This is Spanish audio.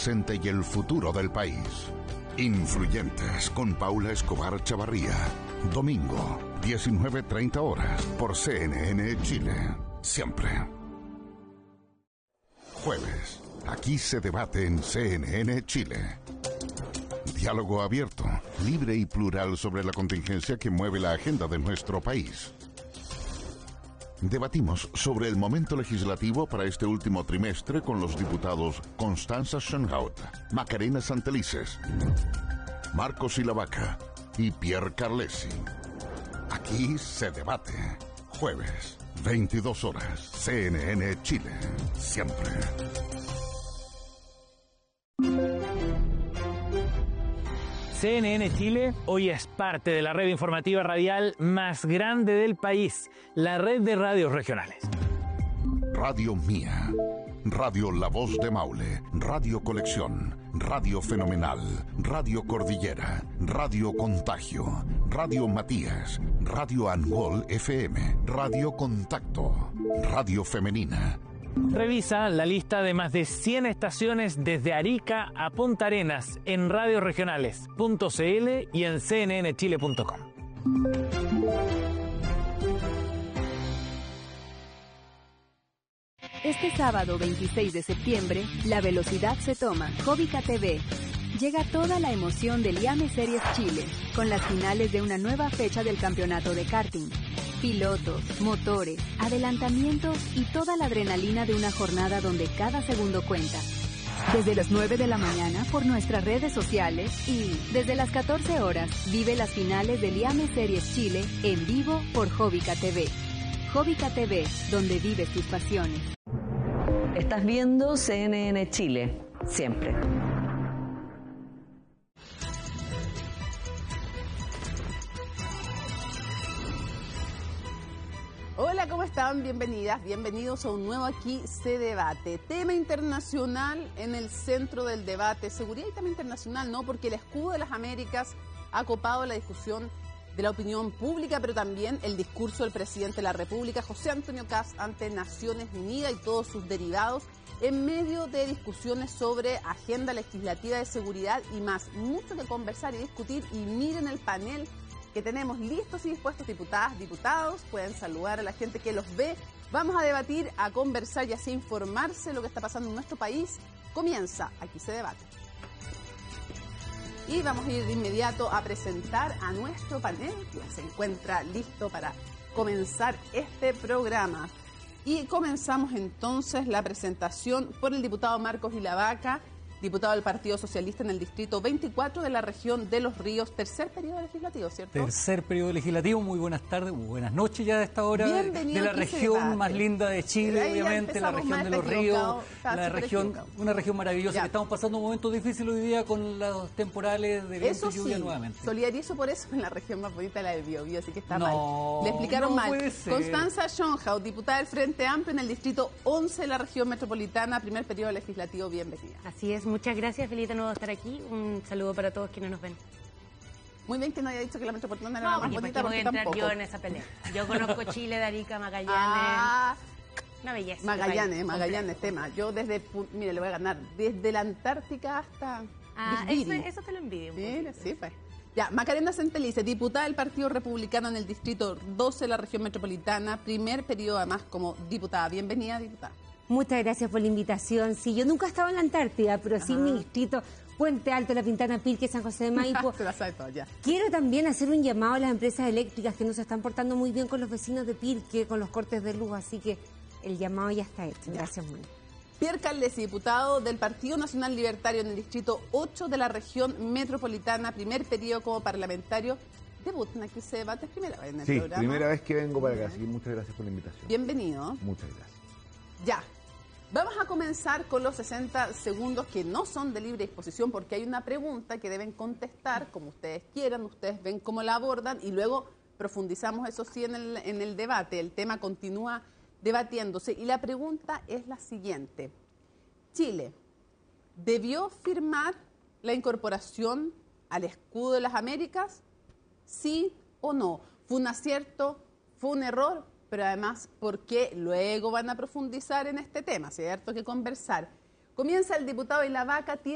presente y el futuro del país. Influyentes con Paula Escobar Chavarría. Domingo, 19:30 horas por CNN Chile. Siempre. Jueves, aquí se debate en CNN Chile. Diálogo abierto, libre y plural sobre la contingencia que mueve la agenda de nuestro país. Debatimos sobre el momento legislativo para este último trimestre con los diputados Constanza Schoenhout, Macarena Santelices, Marcos Ilavaca y Pierre Carlesi. Aquí se debate. Jueves, 22 horas, CNN Chile. Siempre. CNN Chile hoy es parte de la red informativa radial más grande del país, la red de radios regionales. Radio Mía, Radio La Voz de Maule, Radio Colección, Radio Fenomenal, Radio Cordillera, Radio Contagio, Radio Matías, Radio Angol FM, Radio Contacto, Radio Femenina. Revisa la lista de más de 100 estaciones desde Arica a Punta Arenas en radioregionales.cl y en cnnchile.com. Este sábado 26 de septiembre, la velocidad se toma. Jovica TV. Llega toda la emoción del IAME Series Chile, con las finales de una nueva fecha del campeonato de karting. Pilotos, motores, adelantamientos y toda la adrenalina de una jornada donde cada segundo cuenta. Desde las 9 de la mañana por nuestras redes sociales y desde las 14 horas vive las finales del IAME Series Chile en vivo por Jovica TV. Jovica TV, donde vives tus pasiones. Estás viendo CNN Chile, siempre. Hola, ¿cómo están? Bienvenidas, bienvenidos a un nuevo Aquí se debate. Tema internacional en el centro del debate, seguridad y tema internacional, ¿no? Porque el escudo de las Américas ha copado la discusión de la opinión pública, pero también el discurso del presidente de la República, José Antonio Kast, ante Naciones Unidas y todos sus derivados, en medio de discusiones sobre agenda legislativa de seguridad y más. Mucho que conversar y discutir, y miren el panel que tenemos listos y dispuestos, diputadas, diputados, pueden saludar a la gente que los ve. Vamos a debatir, a conversar y así informarse de lo que está pasando en nuestro país. Comienza Aquí se debate. Y vamos a ir de inmediato a presentar a nuestro panel, que ya se encuentra listo para comenzar este programa. Y comenzamos entonces la presentación por el diputado Marcos Ilavaca, diputado del Partido Socialista en el Distrito 24 de la región de Los Ríos. Tercer periodo legislativo, ¿cierto? Tercer periodo legislativo. Muy buenas tardes, muy buenas noches ya de esta hora. Bienvenido de la región más linda de Chile, obviamente, la región de Los Ríos, una región maravillosa, que estamos pasando un momento difícil hoy día con los temporales de viento y lluvia nuevamente. Solidarizo por eso en la región más bonita, la del Biobío, así que está mal. Le explicaron mal. Constanza Schoenhout, diputada del Frente Amplio en el Distrito 11 de la región metropolitana, primer periodo legislativo, bienvenida. Así es. Muchas gracias, feliz de nuevo estar aquí. Un saludo para todos quienes nos ven. Muy bien que no haya dicho que la metropolitana era la más bonita, porque voy a entrar tampoco. yo en esa pelea. Yo conozco Chile, de Arica, Magallanes. Una belleza. Magallanes, tema. Yo desde, mire, le voy a ganar, desde la Antártica hasta... Eso te lo envidio. Mire, sí, pues. Ya, Macarena Santelices, diputada del Partido Republicano en el Distrito 12 de la región metropolitana, primer periodo además como diputada. Bienvenida, diputada. Muchas gracias por la invitación. Sí, yo nunca he estado en la Antártida, pero sí en mi distrito, Puente Alto, La Pintana, Pirque, San José de Maipo. Se la sabe todo, ya. Quiero también hacer un llamado a las empresas eléctricas que no se están portando muy bien con los vecinos de Pirque, con los cortes de luz, así que el llamado ya está hecho. Gracias, muy. Pierre Carlesi, diputado del Partido Nacional Libertario en el Distrito 8 de la región metropolitana, primer periodo como parlamentario. Debutan Aquí se debate, primera vez en el programa. Sí, primera vez que vengo para acá, así que muchas gracias por la invitación. Bienvenido. Muchas gracias. Ya. Vamos a comenzar con los 60 segundos que no son de libre disposición, porque hay una pregunta que deben contestar como ustedes quieran, ustedes ven cómo la abordan y luego profundizamos, eso sí, en el debate. El tema continúa debatiéndose y la pregunta es la siguiente. ¿Chile debió firmar la incorporación al escudo de las Américas? ¿Sí o no? ¿Fue un acierto? ¿Fue un error? Pero además, ¿por qué? Luego van a profundizar en este tema, ¿cierto? Que conversar. Comienza el diputado Ilavaca.